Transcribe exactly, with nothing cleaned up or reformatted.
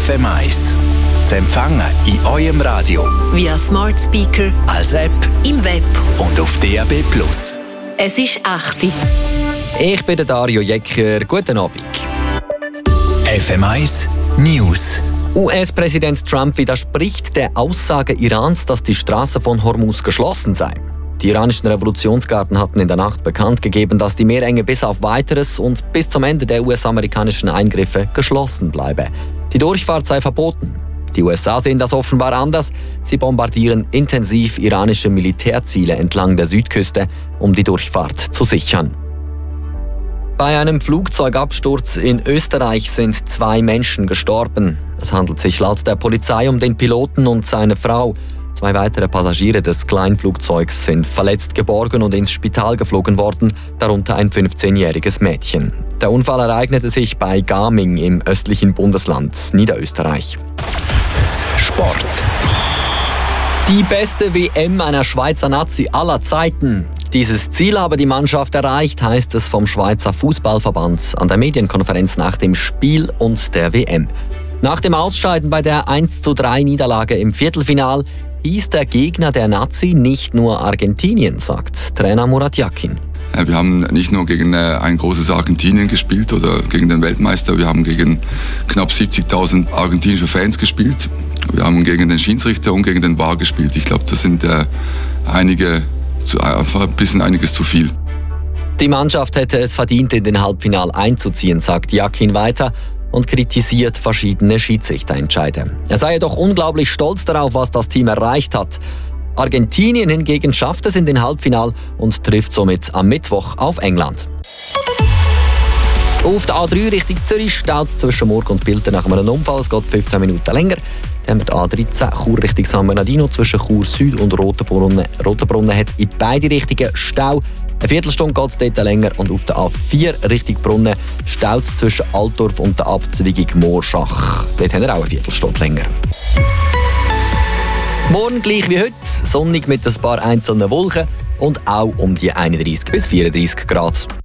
F M eins. Zu empfangen in eurem Radio, via Smart Speaker, als App im Web und auf D A B plus. Es ist acht Uhr. Ich bin der Dario Jecker. Guten Abend. F M eins News. U S-Präsident Trump widerspricht der Aussage Irans, dass die Straße von Hormuz geschlossen sei. Die iranischen Revolutionsgarden hatten in der Nacht bekannt gegeben, dass die Meerenge bis auf Weiteres und bis zum Ende der U S-amerikanischen Eingriffe geschlossen bleibe. Die Durchfahrt sei verboten. Die U S A sehen das offenbar anders. Sie bombardieren intensiv iranische Militärziele entlang der Südküste, um die Durchfahrt zu sichern. Bei einem Flugzeugabsturz in Österreich sind zwei Menschen gestorben. Es handelt sich laut der Polizei um den Piloten und seine Frau. Zwei weitere Passagiere des Kleinflugzeugs sind verletzt geborgen und ins Spital geflogen worden, darunter ein fünfzehnjähriges Mädchen. Der Unfall ereignete sich bei Gaming im östlichen Bundesland Niederösterreich. Sport. Die beste W M einer Schweizer Nazi aller Zeiten. Dieses Ziel habe die Mannschaft erreicht, heißt es vom Schweizer Fußballverband an der Medienkonferenz nach dem Spiel und der W M. Nach dem Ausscheiden bei der eins zu drei Niederlage im Viertelfinal hieß der Gegner der Nazi nicht nur Argentinien, sagt Trainer Murat Yakin. Wir haben nicht nur gegen ein großes Argentinien gespielt oder gegen den Weltmeister, wir haben gegen knapp siebzigtausend argentinische Fans gespielt. Wir haben gegen den Schiedsrichter und gegen den V A R gespielt. Ich glaube, das sind äh, einige, zu, einfach ein bisschen einiges zu viel. Die Mannschaft hätte es verdient, in den Halbfinal einzuziehen, sagt Yakin weiter und kritisiert verschiedene Schiedsrichterentscheide. Er sei jedoch unglaublich stolz darauf, was das Team erreicht hat. Argentinien hingegen schafft es in den Halbfinal und trifft somit am Mittwoch auf England. Auf der A drei Richtung Zürich staut zwischen Murg und Bilten nach einem Unfall. Es geht fünfzehn Minuten länger. Dann haben wir die A dreizehn Chur Richtung San Bernardino zwischen Chur Süd und Rotenbrunnen. Rotenbrunnen hat in beide Richtungen Stau. Eine Viertelstunde geht es dort länger und auf der A vier Richtung Brunnen staut es zwischen Altdorf und der Abzweigung Moorschach. Dort haben wir auch eine Viertelstunde länger. Morgen gleich wie heute, sonnig mit ein paar einzelnen Wolken und auch um die einunddreißig bis vierunddreißig Grad.